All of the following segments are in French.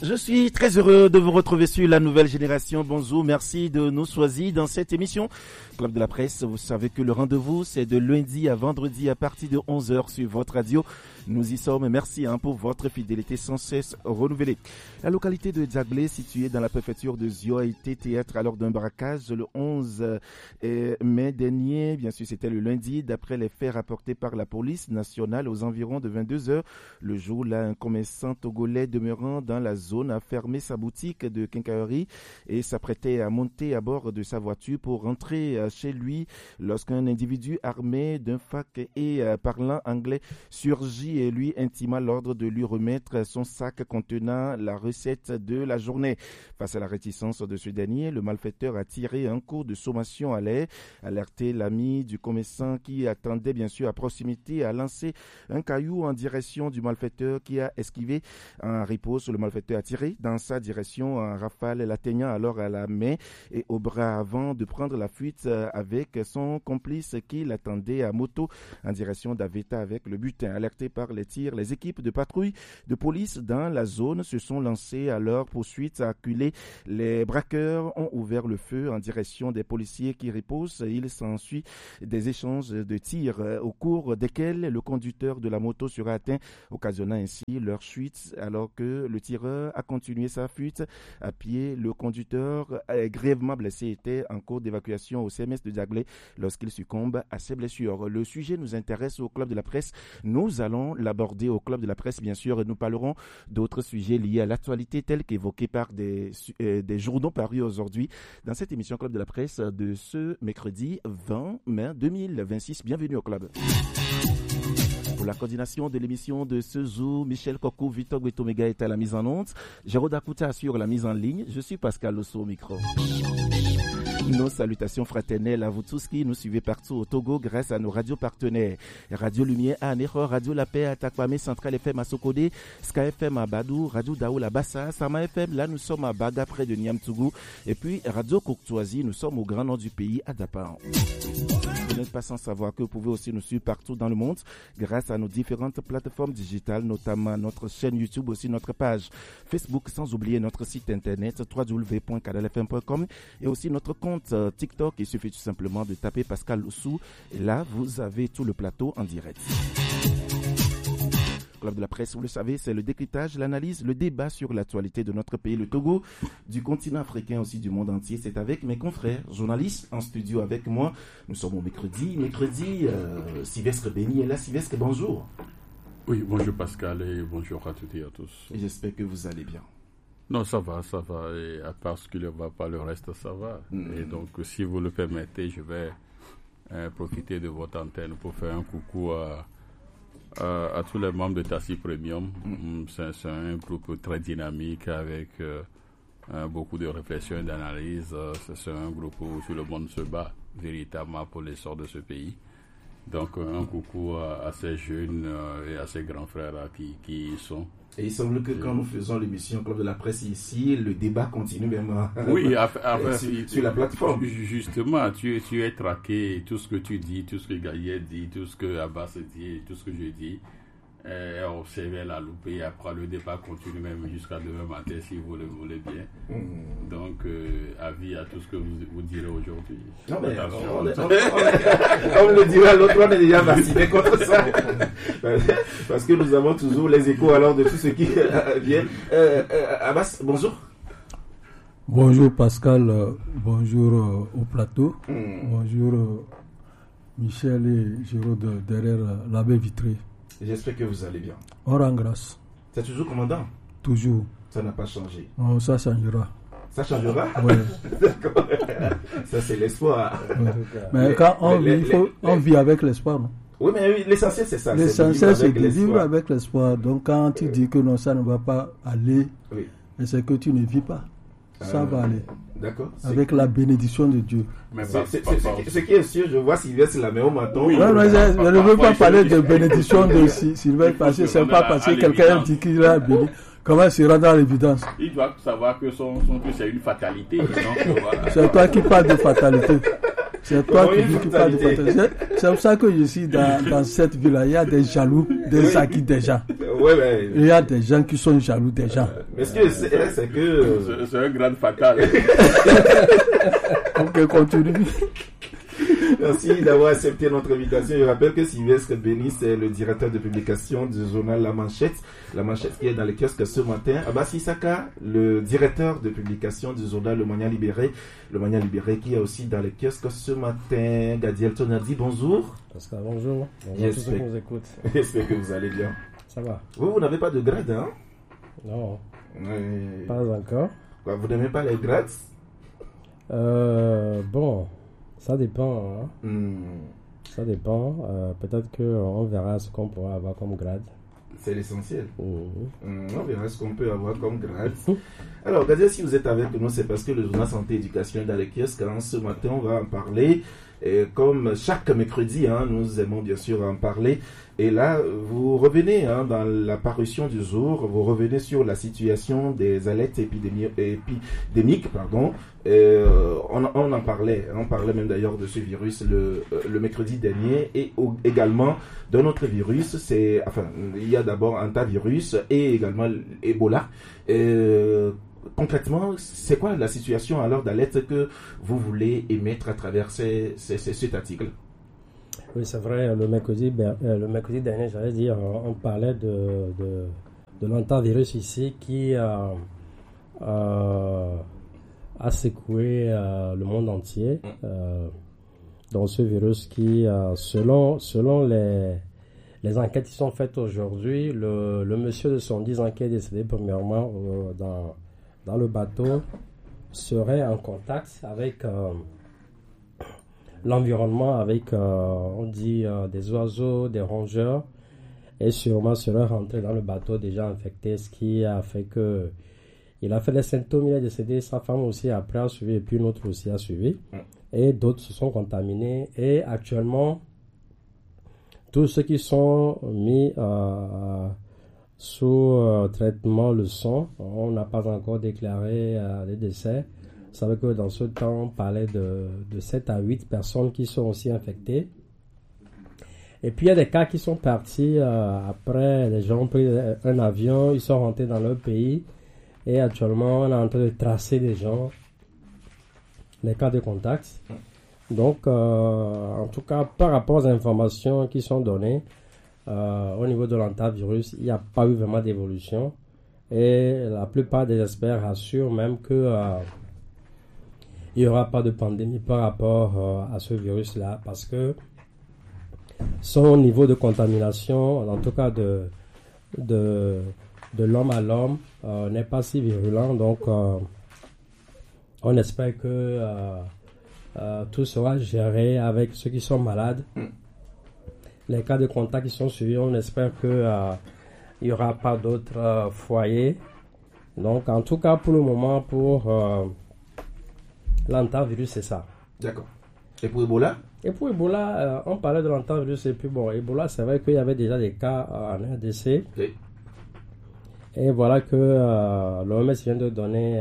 Je suis très heureux de vous retrouver sur la nouvelle génération. Bonjour, merci de nous choisir dans cette émission. Club de la presse, vous savez que le rendez-vous, c'est de lundi à vendredi à partir de 11h sur votre radio. Nous y sommes. Merci pour votre fidélité sans cesse renouvelée. La localité de Djaglé, située dans la préfecture de Zio, a été théâtre alors d'un braquage le 11 mai dernier. Bien sûr, c'était le lundi, d'après les faits rapportés par la police nationale aux environs de 22h. Le jour-là, un commerçant togolais demeurant dans la zone a fermé sa boutique de quincaillerie et s'apprêtait à monter à bord de sa voiture pour rentrer chez lui lorsqu'un individu armé d'un fac et parlant anglais surgit et lui intima l'ordre de lui remettre son sac contenant la recette de la journée. Face à la réticence de ce dernier, le malfaiteur a tiré un coup de sommation à l'air, alerté l'ami du commerçant qui attendait bien sûr à proximité, a lancé un caillou en direction du malfaiteur qui a esquivé. En riposte, le malfaiteur a tiré dans sa direction en rafale, l'atteignant alors à la main et au bras avant de prendre la fuite avec son complice qui l'attendait à moto en direction d'Aveta avec le butin. Alerté par les tirs, les équipes de patrouille de police dans la zone se sont lancées à leur poursuite à acculer. Les braqueurs ont ouvert le feu en direction des policiers qui ripostent. Il s'ensuit des échanges de tirs au cours desquels le conducteur de la moto sera atteint, occasionnant ainsi leur fuite alors que le tireur a continué sa fuite à pied. Le conducteur grièvement blessé était en cours d'évacuation au CMS de Djaglé lorsqu'il succombe à ses blessures. Le sujet nous intéresse au Club de la presse. Nous allons l'aborder au Club de la presse, bien sûr, et nous parlerons d'autres sujets liés à l'actualité tels qu'évoqués par des journaux parus aujourd'hui dans cette émission Club de la presse de ce mercredi 20 mai 2026. Bienvenue au Club. Pour la coordination de l'émission de ce jour, Michel Kokou, Victor Gwetomega est à la mise en onde. Jérôme Dakouta assure la mise en ligne. Je suis Pascal Losso au micro. Nos salutations fraternelles à vous tous qui nous suivez partout au Togo grâce à nos radios partenaires. Radio Lumière à Anéro, Radio La Paix à Takwame, Central FM à Sokode, Sky FM à Badou, Radio Daoul à Bassa, Sama FM, là nous sommes à Baga près de Niamtougou, et puis Radio Courtoisie, nous sommes au grand nord du pays à Dapan. Vous n'êtes pas sans savoir que vous pouvez aussi nous suivre partout dans le monde grâce à nos différentes plateformes digitales, notamment notre chaîne YouTube, aussi notre page Facebook, sans oublier notre site internet www.canalfm.com et aussi notre compte TikTok. Il suffit tout simplement de taper Pascal Oussou et là vous avez tout le plateau en direct. Club de la presse, vous le savez, c'est le décryptage, l'analyse, le débat sur l'actualité de notre pays, le Togo, du continent africain aussi, du monde entier. C'est avec mes confrères journalistes en studio avec moi. Nous sommes au mercredi, Sylvestre Béni est là. Sylvestre, bonjour. Oui, bonjour Pascal et bonjour à toutes et à tous. Et j'espère que vous allez bien. Non, ça va. Et à part ce qui ne va pas, le reste, ça va. Et donc, si vous le permettez, je vais profiter de votre antenne pour faire un coucou à tous les membres de Tassi Premium. C'est un groupe très dynamique avec beaucoup de réflexion et d'analyse. C'est un groupe où tout le monde se bat véritablement pour l'essor de ce pays. Donc, un coucou à ces jeunes et à ces grands frères qui y sont. Et il semble que quand nous faisons l'émission Club de la presse ici, le débat continue même sur la plateforme. Justement, tu es traqué, tout ce que tu dis, tout ce que Gaillet dit, tout ce que Abbas dit, tout ce que je dis, observer la loupe et après le débat continue même jusqu'à demain matin si vous le voulez bien. Donc, avis à tout ce que vous direz aujourd'hui. Non mais comme le dira l'autre, on est déjà vacciné contre ça. Parce que nous avons toujours les échos alors de tout ce qui vient. Abbas, bonjour. Bonjour Pascal, bonjour au plateau. Bonjour Michel et Jérôme derrière la baie vitrée. J'espère que vous allez bien. On rend grâce. C'est toujours commandant? Toujours. Ça n'a pas changé? Non, ça changera. Ça changera? Oui. D'accord. Ça, c'est l'espoir. Ouais. Mais quand on vit avec l'espoir, non? Oui, mais l'essentiel, c'est ça. L'essentiel, c'est de vivre avec l'espoir. Donc, quand tu dis que non, ça ne va pas aller, c'est que tu ne vis pas. Ça va aller. D'accord. Avec la bénédiction de Dieu. Mais ce qui est sûr, je vois Sylvestre la met au menton. Oui, je ne veux pas parler de bénédiction de Sylvestre parce que c'est pas parce que quelqu'un dit qu'il a béni. Comment il sera dans l'évidence? Il doit savoir que c'est une fatalité. Donc, voilà. C'est toi qui parles de fatalité. C'est toi qui dis qu'il parle de partage. C'est pour ça que je suis dans cette ville-là. Il y a des jaloux, des acquis des gens. Ouais. Il y a des gens qui sont jaloux des gens. Mais ce que c'est que... C'est un grand fatal. Ok, continue. Merci d'avoir accepté notre invitation. Je rappelle que Sylvestre Béni, c'est le directeur de publication du journal La Manchette. La Manchette qui est dans les kiosques ce matin. Abbas Issaka, le directeur de publication du journal Le Mania Libéré. Le Mania Libéré qui est aussi dans les kiosques ce matin. Gadiel Tonardi, bonjour. Pascal, bonjour. Bonjour à tous ceux qui nous écoutent. J'espère que vous allez bien. Ça va? Vous n'avez pas de grade, hein? Non. Pas encore. Quoi, vous n'aimez pas les grades? Bon, ça dépend. Hein. Ça dépend. Peut-être qu'on verra ce qu'on pourra avoir comme grade. C'est l'essentiel. On verra ce qu'on peut avoir comme grade. Alors, Gadiel, si vous êtes avec nous, c'est parce que le journal Santé et Éducation est dans les kiosques. Ce matin, on va en parler. Et comme chaque mercredi, nous aimons bien sûr en parler. Et là, vous revenez dans la parution du jour, vous revenez sur la situation des alertes épidémiques. On en parlait, on parlait même d'ailleurs de ce virus le mercredi dernier et également d'un autre virus. Il y a d'abord Hantavirus et également Ebola. Concrètement, c'est quoi la situation alors d'alerte que vous voulez émettre à travers cet article? Oui, c'est vrai, le mercredi dernier, j'allais dire, on parlait de l'hantavirus ici qui a secoué le monde entier. Dans ce virus qui, selon les enquêtes qui sont faites aujourd'hui, le monsieur de 70 ans qui est décédé premièrement dans le bateau serait en contact avec l'environnement, avec on dit des oiseaux, des rongeurs, et sûrement serait rentré dans le bateau déjà infecté, ce qui a fait que il a fait les symptômes, il est décédé, sa femme aussi après a suivi, et puis une autre aussi a suivi, et d'autres se sont contaminés, et actuellement tous ceux qui sont mis sous traitement le sont. On n'a pas encore déclaré les décès. Vous savez que dans ce temps, on parlait de 7 à 8 personnes qui sont aussi infectées. Et puis il y a des cas qui sont partis après, les gens ont pris un avion, ils sont rentrés dans leur pays. Et actuellement, on est en train de tracer des gens, les cas de contact. Donc, en tout cas, par rapport aux informations qui sont données, au niveau de l'hantavirus, il n'y a pas eu vraiment d'évolution. Et la plupart des experts assurent même que il n'y aura pas de pandémie par rapport à ce virus-là, parce que son niveau de contamination, en tout cas de l'homme à l'homme, n'est pas si virulent. Donc, on espère que tout sera géré avec ceux qui sont malades. Les cas de contact qui sont suivis, on espère qu'il n'y aura pas d'autres foyers. Donc, en tout cas, pour le moment, pour l'hantavirus, c'est ça. D'accord. Et pour Ebola? Et pour Ebola, on parlait de l'hantavirus, et puis bon, Ebola, c'est vrai qu'il y avait déjà des cas en RDC. Okay. Et voilà que l'OMS vient de donner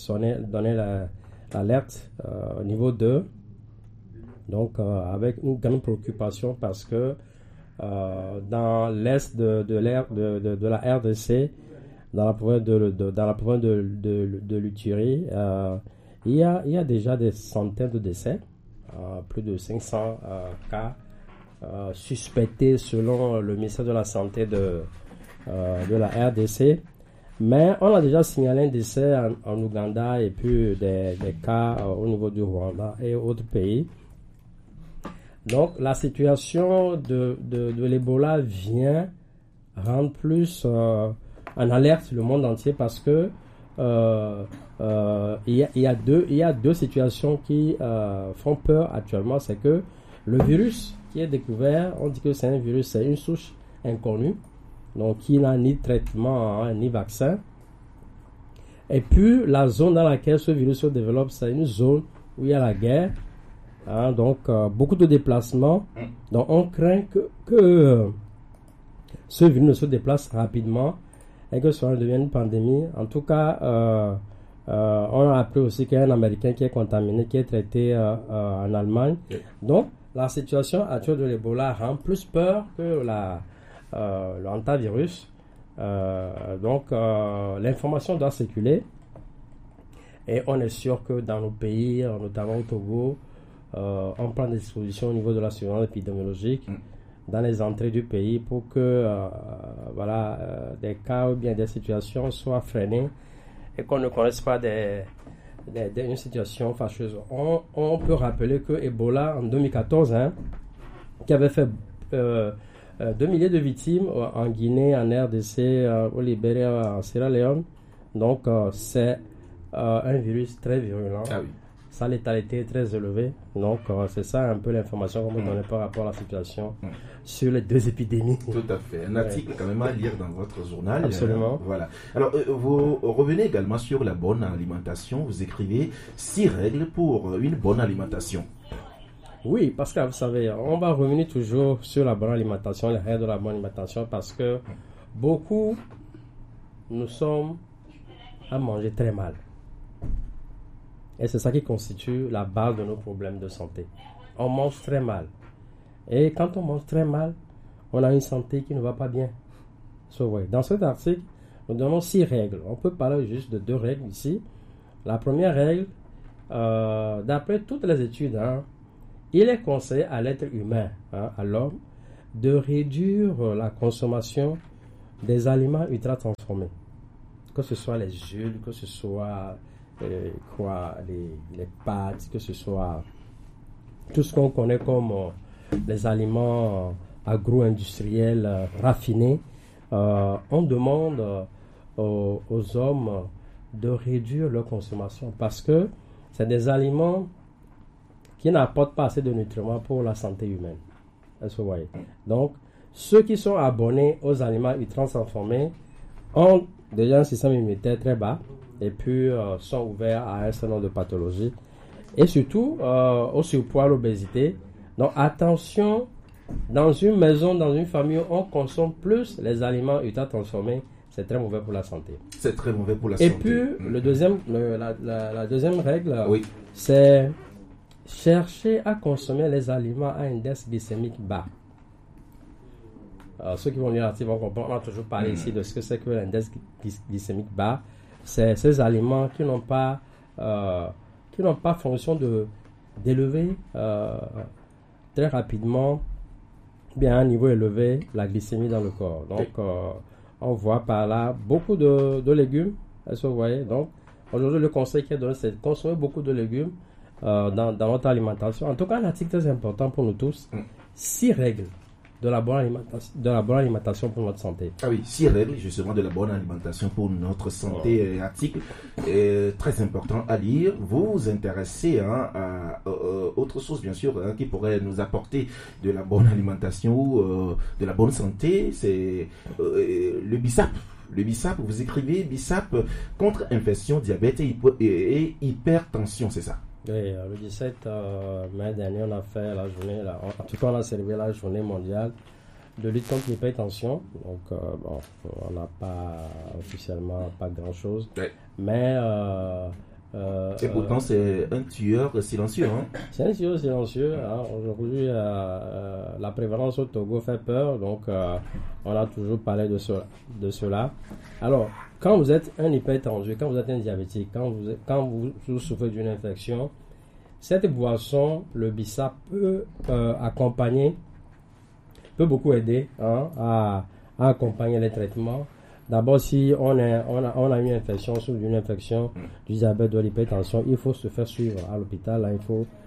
l'alerte au niveau 2. Donc, avec une grande préoccupation parce que dans l'est de la RDC, dans la province de l'Uturi, il y a déjà des centaines de décès, plus de 500 cas suspectés selon le ministère de la Santé de la RDC. Mais on a déjà signalé un décès en Ouganda et puis des cas au niveau du Rwanda et autres pays. Donc, la situation de l'Ebola vient rendre plus en alerte le monde entier parce que il y a deux situations qui font peur actuellement. C'est que le virus qui est découvert, on dit que c'est un virus, c'est une souche inconnue, donc qui n'a ni traitement ni vaccin. Et puis, la zone dans laquelle ce virus se développe, c'est une zone où il y a la guerre. Donc, beaucoup de déplacements. Donc, on craint que ce virus ne se déplace rapidement et que cela devienne une pandémie. En tout cas, On a appris aussi qu'il y a un Américain qui est contaminé, qui est traité en Allemagne. Donc, la situation actuelle de l'Ebola rend plus peur que le hantavirus. Donc, l'information doit circuler. Et on est sûr que dans nos pays, notamment au Togo, on prend des dispositions au niveau de la surveillance épidémiologique dans les entrées du pays pour que des cas ou bien des situations soient freinées et qu'on ne connaisse pas une situation fâcheuse. On peut rappeler que Ebola en 2014, qui avait fait 2 milliers de victimes en Guinée, en RDC, au Libéria, en Sierra Leone. Donc c'est un virus très virulent. Ah oui. Sa létalité est très élevée. Donc, c'est ça un peu l'information qu'on peut donner par rapport à la situation sur les 2 épidémies. Tout à fait. Un article quand même à lire dans votre journal. Absolument. Voilà. Alors, vous revenez également sur la bonne alimentation. Vous écrivez 6 règles pour une bonne alimentation. Oui, parce que vous savez, on va revenir toujours sur la bonne alimentation, les règles de la bonne alimentation, parce que beaucoup, nous sommes à manger très mal. Et c'est ça qui constitue la base de nos problèmes de santé. On mange très mal. Et quand on mange très mal, on a une santé qui ne va pas bien. Dans cet article, nous donnons 6 règles. On peut parler juste de 2 règles ici. La première règle, d'après toutes les études, il est conseillé à l'être humain, à l'homme, de réduire la consommation des aliments ultra transformés. Que ce soit les huiles, que ce soit les pâtes, que ce soit tout ce qu'on connaît comme les aliments agro-industriels raffinés. On demande aux hommes de réduire leur consommation parce que c'est des aliments qui n'apportent pas assez de nutriments pour la santé humaine. Est-ce que vous voyez? Donc, ceux qui sont abonnés aux aliments ultra transformés ont déjà un système immunitaire très bas et puis sont ouverts à un certain nombre de pathologies et surtout au surpoids, à l'obésité. Donc attention, dans une maison, dans une famille, on consomme plus les aliments ultra transformés, c'est très mauvais pour la santé. C'est très mauvais pour la santé. Et puis la deuxième règle, c'est chercher à consommer les aliments à index glycémique bas. Ceux qui vont lire l'article vont comprendre. On a toujours parlé ici de ce que c'est que l'index glycémique bas. C'est ces aliments qui n'ont pas fonction d'élever très rapidement, bien à un niveau élevé, la glycémie dans le corps. Donc, on voit par là beaucoup de légumes. Est-ce que vous voyez? Donc, aujourd'hui, le conseil qui est donné, c'est de consommer beaucoup de légumes dans notre alimentation. En tout cas, un article très important pour nous tous. 6 règles de la bonne alimentation pour notre santé. Ah oui, 6 règles justement de la bonne alimentation pour notre santé. Article très important à lire. Vous vous intéressez à autre chose bien sûr qui pourrait nous apporter de la bonne alimentation ou de la bonne santé, c'est le BISAP. Le BISAP, vous écrivez BISAP contre infection, diabète et hypertension, c'est ça? Oui, le 17 mai dernier, on a fait la journée, en tout cas on a célébré la journée mondiale de lutte contre l'hypertension. Donc, on n'a pas officiellement pas grand-chose. Oui. Mais... et pourtant, c'est un tueur silencieux. C'est un tueur silencieux. Aujourd'hui, la prévalence au Togo fait peur. Donc, on a toujours parlé de cela. Alors, quand vous êtes un hypertendu, quand vous êtes un diabétique, quand vous souffrez d'une infection, cette boisson, le BISAP, peut accompagner, peut beaucoup aider à accompagner les traitements. D'abord, si on a une infection, sous une infection du diabète, de l'hypertension, il faut se faire suivre à l'hôpital. Là,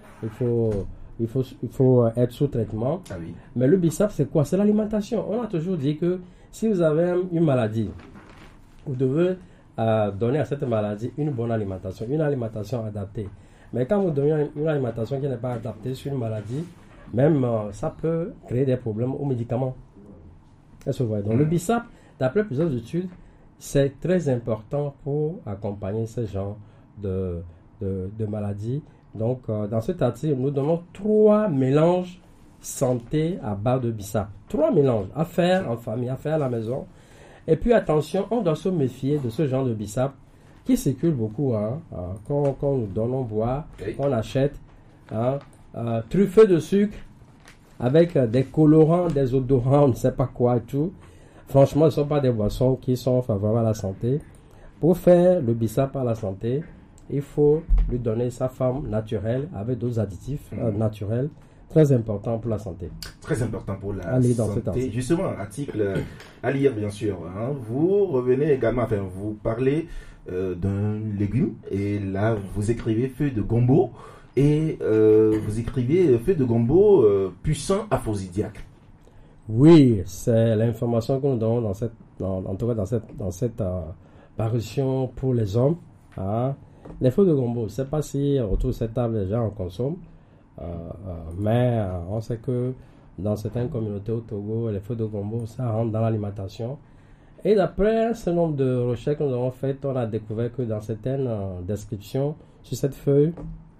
il faut être sous traitement. Ah oui. Mais le BISAP, c'est quoi? C'est l'alimentation. On a toujours dit que si vous avez une maladie, vous devez donner à cette maladie une bonne alimentation, une alimentation adaptée. Mais quand vous donnez une alimentation qui n'est pas adaptée sur une maladie, même ça peut créer des problèmes aux médicaments. Est-ce que vous voyez? Donc le BISAP, d'après plusieurs études, c'est très important pour accompagner ce genre de maladies. Donc dans cet article, nous donnons 3 mélanges santé à base de BISAP. 3 mélanges à faire en famille, à faire à la maison. Et puis attention, on doit se méfier de ce genre de BISAP qui circulent beaucoup, qu'on nous donne, on boit, qu'on achète, truffées de sucre, avec des colorants, des odorants, on ne sait pas quoi et tout. Franchement, ce ne sont pas des boissons qui sont favorables à la santé. Pour faire le bissap à la santé, il faut lui donner sa forme naturelle avec d'autres additifs naturels, très important pour la santé. Très important pour la santé. Justement, article à lire bien sûr. Vous revenez également, vous parlez d'un légume et là vous écrivez feuille de gombo et vous écrivez feuille de gombo puissant aphrodisiaque. Oui, c'est l'information que nous donnons dans cette parution pour les hommes. Les feuilles de gombo, je ne sais pas si autour de cette table les gens en consomment, mais on sait que dans certaines communautés au Togo, les feuilles de gombo, ça rentre dans l'alimentation. Et d'après un certain nombre de recherches que nous avons faites, on a découvert que dans certaines descriptions sur cette feuille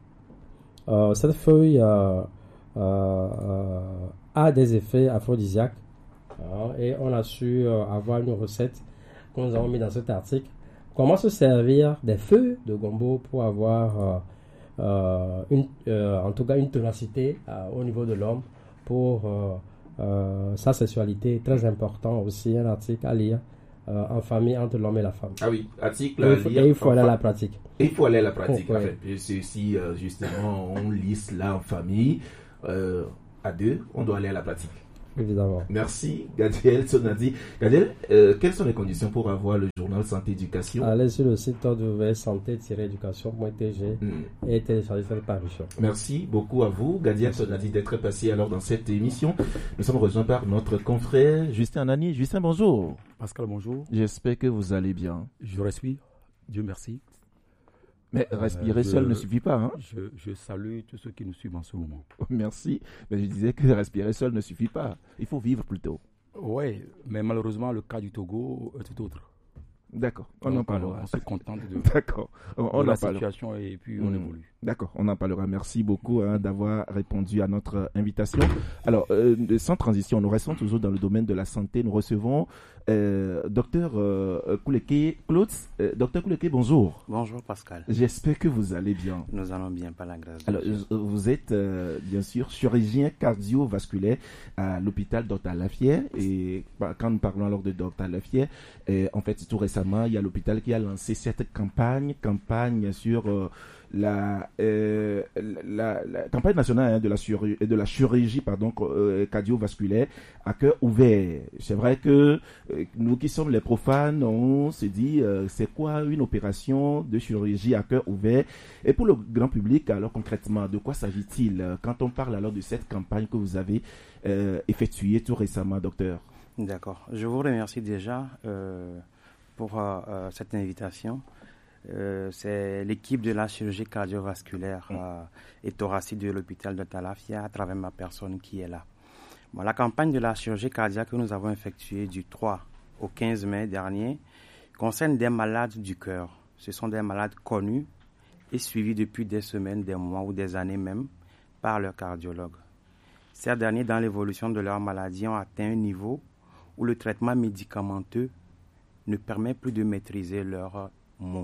a des effets aphrodisiaques. Et on a su avoir une recette que nous avons mis dans cet article. Comment se servir des feuilles de gombo pour avoir en tout cas une ténacité au niveau de l'homme pour sa sexualité. Très important aussi, un article à lire en famille entre l'homme et la femme. Ah oui, article à lire. Et il faut aller à la pratique. Et il faut aller à la pratique. En fait. Et c'est aussi, justement, on lit cela en famille. À deux, on doit aller à la pratique. Évidemment. Merci, Gadiel Sonadi. Gadiel, quelles sont les conditions pour avoir le journal Santé Éducation? Allez sur le site www.santé-education.tg et télécharger cette parution. Merci beaucoup à vous, Gadiel Sonadi, d'être passé alors dans cette émission. Nous sommes rejoints par notre confrère Justin Anani. Justin, bonjour. Pascal, bonjour. J'espère que vous allez bien. Je respire, Dieu merci. Mais respirer seul ne suffit pas. Je salue tous ceux qui nous suivent en ce moment. Merci. Mais je disais que respirer seul ne suffit pas. Il faut vivre plutôt. Oui, mais malheureusement, le cas du Togo est tout autre. D'accord, on en parlera. On se contente de la situation et puis on évolue. D'accord, on en parlera. Merci beaucoup d'avoir répondu à notre invitation. Alors, sans transition, nous restons toujours dans le domaine de la santé. Nous recevons Dr Kouleke Claude. Dr Kouleke, bonjour. Bonjour Pascal. J'espère que vous allez bien. Nous allons bien, par la grâce. Alors, vous êtes bien sûr chirurgien cardiovasculaire à l'hôpital Dr Lafière. Et quand nous parlons alors de Dr Lafière, en fait, tout récemment, il y a l'hôpital qui a lancé cette campagne sur la campagne nationale de la chirurgie cardiovasculaire à cœur ouvert. C'est vrai que nous qui sommes les profanes, on se dit c'est quoi une opération de chirurgie à cœur ouvert? Et pour le grand public, alors concrètement, de quoi s'agit-il quand on parle alors de cette campagne que vous avez effectuée tout récemment, docteur? D'accord. Je vous remercie déjà pour cette invitation. C'est l'équipe de la chirurgie cardiovasculaire et thoracique de l'hôpital de Talafia à travers ma personne qui est là. Bon, la campagne de la chirurgie cardiaque que nous avons effectuée du 3 au 15 mai dernier concerne des malades du cœur. Ce sont des malades connus et suivis depuis des semaines, des mois ou des années même par leur cardiologue. Ces derniers, dans l'évolution de leur maladie, ont atteint un niveau où le traitement médicamenteux ne permet plus de maîtriser leurs maux.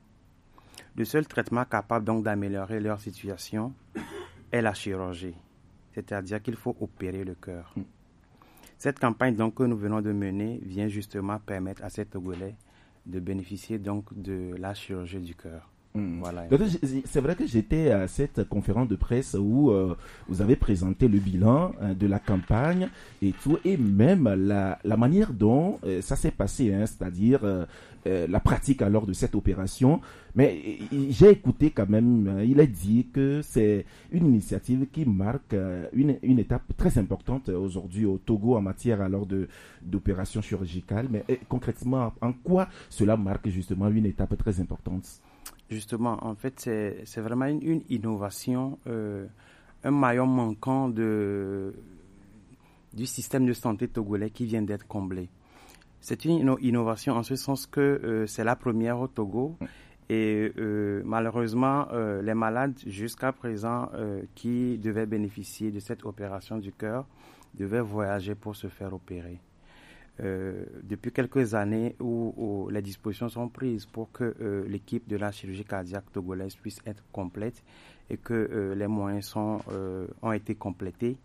Le seul traitement capable donc d'améliorer leur situation est la chirurgie, c'est-à-dire qu'il faut opérer le cœur. Cette campagne donc que nous venons de mener vient justement permettre à ces Togolais de bénéficier donc de la chirurgie du cœur. Voilà. C'est vrai que j'étais à cette conférence de presse où vous avez présenté le bilan de la campagne et tout, et même la manière dont ça s'est passé, c'est-à-dire la pratique alors de cette opération. Mais j'ai écouté quand même, il est dit que c'est une initiative qui marque une étape très importante aujourd'hui au Togo en matière alors d'opération chirurgicale. Mais concrètement, en quoi cela marque justement une étape très importante? Justement, en fait, c'est vraiment une innovation, un maillon manquant du système de santé togolais qui vient d'être comblé. C'est une innovation en ce sens que c'est la première au Togo et malheureusement, les malades jusqu'à présent qui devaient bénéficier de cette opération du cœur devaient voyager pour se faire opérer. depuis quelques années où les dispositions sont prises pour que l'équipe de la chirurgie cardiaque togolaise puisse être complète et que les moyens ont été complétés.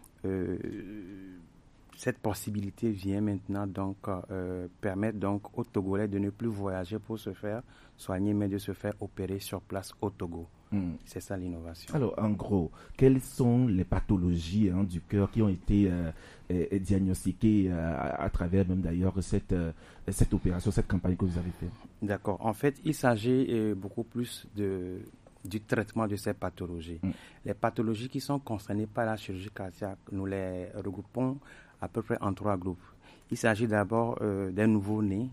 Cette possibilité vient maintenant donc permettre donc aux Togolais de ne plus voyager pour se faire soigner, mais de se faire opérer sur place au Togo. C'est ça l'innovation. Alors, en gros, quelles sont les pathologies du cœur qui ont été diagnostiquées à travers même d'ailleurs cette opération, cette campagne que vous avez faite? D'accord. En fait, il s'agit beaucoup plus du traitement de ces pathologies. Les pathologies qui sont concernées par la chirurgie cardiaque, nous les regroupons à peu près en 3 groupes. Il s'agit d'abord des nouveaux-nés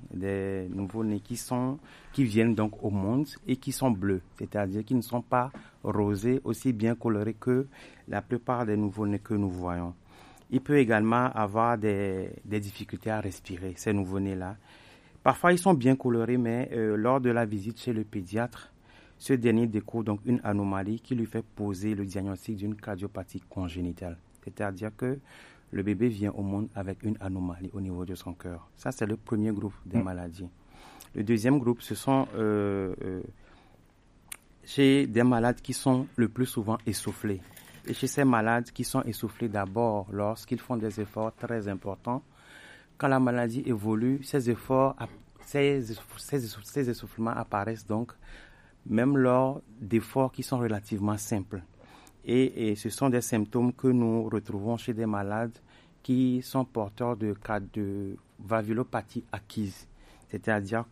qui viennent donc au monde et qui sont bleus, c'est-à-dire qui ne sont pas rosés, aussi bien colorés que la plupart des nouveaux-nés que nous voyons. Il peut également avoir des difficultés à respirer, ces nouveaux-nés-là. Parfois, ils sont bien colorés, mais lors de la visite chez le pédiatre, ce dernier découvre donc une anomalie qui lui fait poser le diagnostic d'une cardiopathie congénitale, c'est-à-dire que le bébé vient au monde avec une anomalie au niveau de son cœur. Ça, c'est le premier groupe des maladies. Le deuxième groupe, ce sont chez des malades qui sont le plus souvent essoufflés. Et chez ces malades qui sont essoufflés d'abord lorsqu'ils font des efforts très importants, quand la maladie évolue, ces essoufflements apparaissent donc même lors d'efforts qui sont relativement simples. Et ce sont des symptômes que nous retrouvons chez des malades qui sont porteurs de valvulopathie acquise. C'est-à-dire